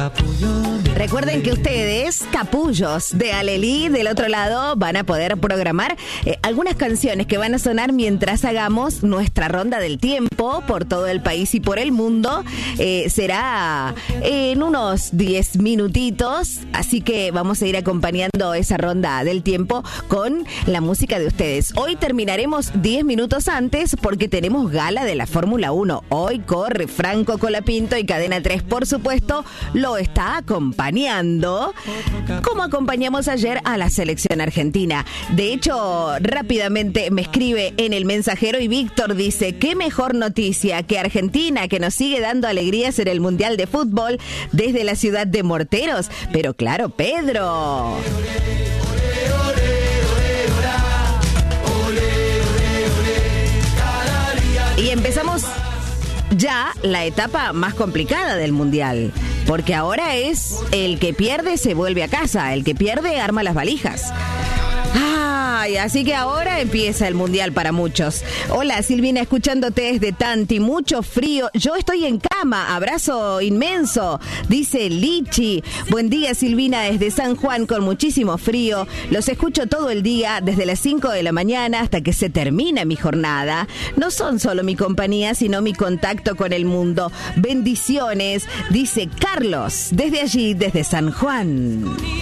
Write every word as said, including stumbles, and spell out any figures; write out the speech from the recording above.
Recuerden que ustedes, capullos de Alelí, del otro lado, van a poder programar eh, algunas canciones que van a sonar mientras hagamos nuestra ronda del tiempo por todo el país y por el mundo. Eh, será en unos diez minutitos, así que vamos a ir acompañando esa ronda del tiempo con la música de ustedes. Hoy terminaremos diez minutos antes porque tenemos gala de la Fórmula uno. Hoy corre Franco Colapinto y Cadena tres, por supuesto, lo está acompañando. Como acompañamos ayer a la selección argentina. De hecho, rápidamente me escribe en el mensajero y Víctor dice: qué mejor noticia que Argentina, que nos sigue dando alegrías en el Mundial de Fútbol desde la ciudad de Morteros. Pero claro, Pedro. Y empezamos ya la etapa más complicada del Mundial, porque ahora es el que pierde se vuelve a casa, el que pierde arma las valijas. Ay, así que ahora empieza el Mundial para muchos. Hola, Silvina, escuchándote desde Tanti, mucho frío. Yo estoy en cama, abrazo inmenso, dice Lichi. Buen día, Silvina, desde San Juan con muchísimo frío. Los escucho todo el día, desde las cinco de la mañana hasta que se termina mi jornada. No son solo mi compañía, sino mi contacto con el mundo. Bendiciones, dice Carlos, desde allí, desde San Juan.